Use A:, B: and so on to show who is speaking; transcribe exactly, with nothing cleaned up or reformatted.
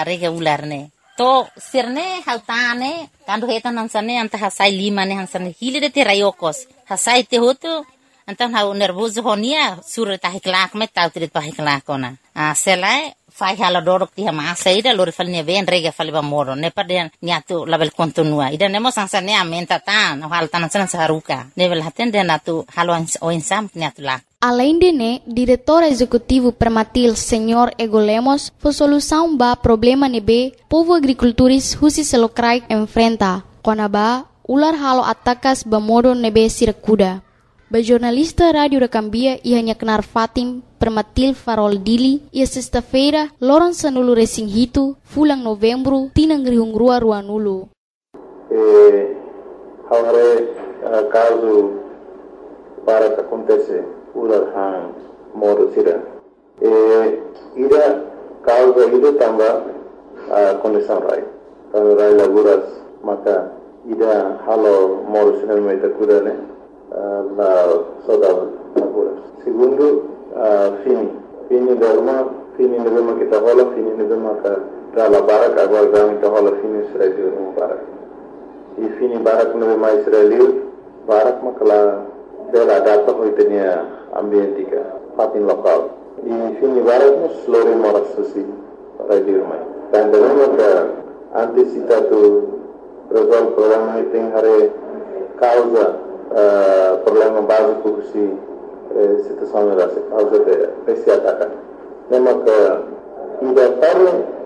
A: rega ularne. To sirne hautane kandu hetan hansane anta hasai lima ne hansane hilire te rayokos. Hasai te hotu antan hau nervoso honia sura tahiklak me tau trit pahiklak kona. Ah selai fai hala dorok ti hama saida lori falne ven rega fali ba moro ne paden nyatu label kontinua ida nemo sansane amenta tan hal tan san saruka nevel haten de natu halo o insam nyatu lak.
B: Além de né, diretor executivo permatil senhor Ego Lemos, foi solução ba problema nebe povo agricultores husi selokrai enfrenta. Konaba ular halo atakas ba modo nebe sirakuda. Ba jornalista rádio da Cambia ia hanya kenar Fatim permatil farol dili ia sexta-feira loron sanulu resing hitu fulang novembro tinang rihung rua rua nulu.
C: Eh, haware uh, caso para que acontece ular hang modo sira. Eh, ida causa ida tamba uh, condição rai. Kalau rai laguras maka ida halo modo sira meta kuda ne uh, la soda laguras. Segundo uh, fini. Fini dharma, fini nebema kita hola, fini nebema ka rala barak agora gami kita hola fini Israel no barak. E fini barak nebema Israel barak makala dela data hoitenia ambientika fatin lokal. E fini barak no slore moras susi radio mai. Dan devemos ka anticipado resolve problema item hare causa uh, problema básico si eh, situação era causa de esse ataque. Lembra que ida para